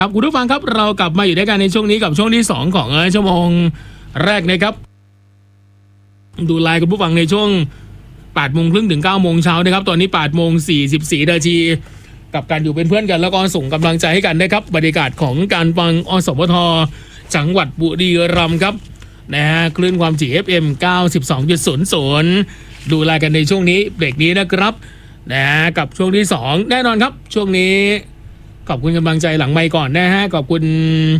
ครับคุณผู้ฟังครับเรากลับมาอยู่ด้วยกันในช่วงนี้กับช่วงที่2ของชั่วโมงแรกนะครับดูไลน์คุณผู้ฟังในช่วง 8:30 ถึง 9 โมงเช้านะครับตอนนี้ 8:44 นาทีกับการอยู่เป็นเพื่อนกันแล้วก็ส่งกำลังใจให้กันนะครับบรรยากาศของการฟังอสมทจังหวัดบุรีรัมย์ครับนะฮะคลื่นความถี่ FM 92.00 ดูไลน์กันในช่วงนี้เบรกนี้นะครับนะฮะกับช่วงที่2แน่นอนครับช่วงนี้ขอบคุณกำลังใจหลังไมค์ก่อนนะฮะขอบคุณ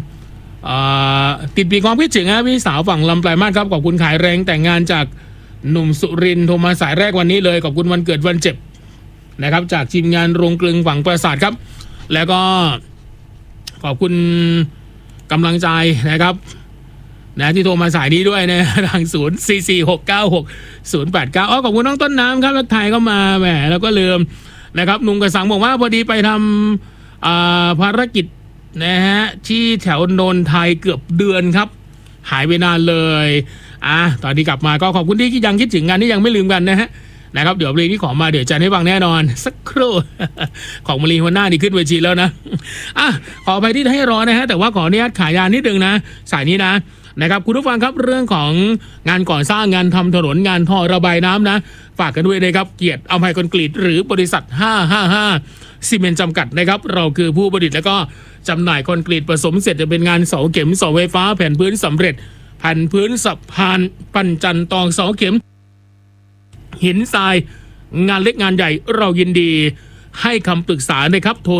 ติดปีความคิดถึงพี่สาวฝั่งลำปลายมาศครับขอบคุณขายแรงแต่งงานจากหนุ่มสุรินทร์โทรมาสายแรกวันนี้เลยขอบคุณวันเกิดวันเจ็บนะครับจากทีมงานโรงกลึงฝั่งปราสาทครับแล้วก็ขอบคุณกำลังใจนะครับนะที่โทรมาสายนี้ด้วยนะทาง044696089ขอบคุณน้องต้นน้ำครับรักไทยก็มาแหมแล้วก็ลืมนะครับนุ่งกระสังบอกว่าพอดีไปทำภารกิจนะฮะที่แถวนนไทยเกือบเดือนครับหายไปนานเลยตอนนี้กลับมาก็ขอบคุณที่ยังคิดถึงงานที่ยังไม่ลืมกันนะครับเดี๋ยวเพลงที่ขอมาเดี๋ยวจะให้ฟังแน่นอนสักครู่ ของมารีหัวหน้านี่ขึ้นเวทีแล้วนะขอไปที่ให้รอนะฮะแต่ว่าขออนุญาตขายยานิดนึงนะสายนี้นะครับคุณผู้ฟังครับเรื่องของงานก่อสร้างงานทำถนนงานท่อระบายน้ำนะฝากกันด้วยนะครับเกียรติอภัยคอนกรีตหรือบริษัท555ซีเมนต์จำกัดนะครับเราคือผู้ผลิตแล้วก็จำหน่ายคอนกรีตผสมเสร็จจะเป็นงานเสาเข็มเสาไฟฟ้าแผ่นพื้นสำเร็จแผ่นพื้นสะพานปั้นจันตอกเสาเข็มหินทรายงานเล็กงานใหญ่เรายินดีให้คำปรึกษานะครับโทร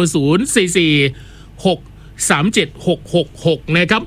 044637666นะครับ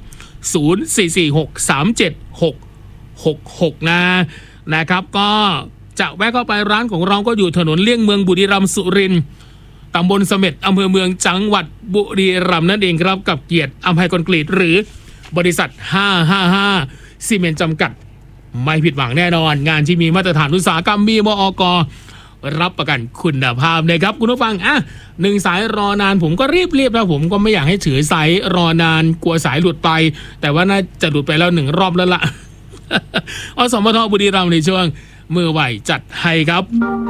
044637666นะครับก็จะแวะเข้าไปร้านของเราก็อยู่ถนนเลี่ยงเมืองบุรีรัมย์สุรินทร์ตำบลเสม็ดอำเภอเมืองจังหวัดบุรีรัมย์นั่นเองครับกับเกียรติอภัยคอนกรีตหรือบริษัท555ซีเมนต์จำกัดไม่ผิดหวังแน่นอนงานที่มีมาตรฐานอุตสาหกรรมมีมอกรับประกันคุณภาพนะครับคุณผู้ฟัง1สายรอนานผมก็รีบนะผมก็ไม่อยากให้ถือสายรอนานกลัวสายหลุดไปแต่ว่าน่าจะหลุดไปแล้ว1รอบแล้วล่ะ อสมทบุรีรัมย์ในช่วงมือไหวจัดให้ครับ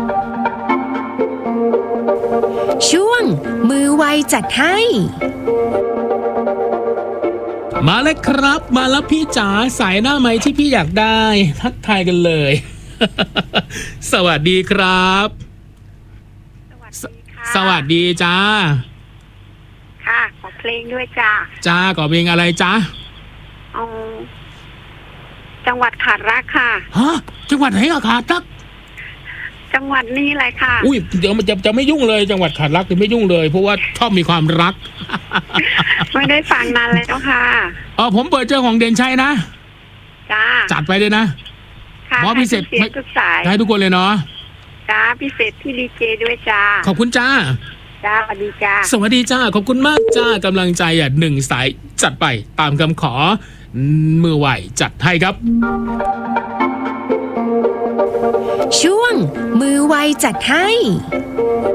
ช่วงมือไวจัดให้มาแล้วครับมาแล้วพี่จ๋าสายหน้าไม้ที่พี่อยากได้ทักทายกันเลย สวัสดีครับสวัสดีจ้าค่ะขอเพลงด้วยจ้าขอเพลงอะไรจ้าจังหวัดขาดรักค่ะฮะจังหวัดไหนขาดรักจังหวัดนี้เลยค่ะอุ้ยเดี๋ยวมันจะไม่ยุ่งเลยจังหวัดขาดรักจะไม่ยุ่งเลยเพราะว่าชอบมีความรักไม่ได้ฟังนานแล้วค่ะผมเปิดเจอของเด่นชัยนะจ้าจัดไปเลยนะค่ะพิเศษทุกสายให้ทุกคนเลยเนาะจ้าพิเศษที่ดีเจด้วยจ้าขอบคุณจ้าสวัสดีจ้าสวัสดีจ้าขอบคุณมากจ้ากำลังใจ1สายจัดไปตามคำขอมือไหวจัดให้ครับช่วงมือไวจัดให้